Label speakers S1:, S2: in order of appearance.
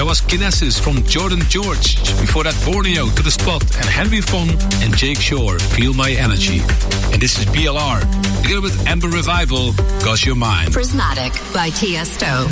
S1: That was Kinesis from Jordan George. Before that, Borneo, To The Spot, and Henry Fong and Jake Shore, Feel My Energy. And this is BLR, together with Amber Revival, 'Cause You're Mine.
S2: Prismatic by Tiesto.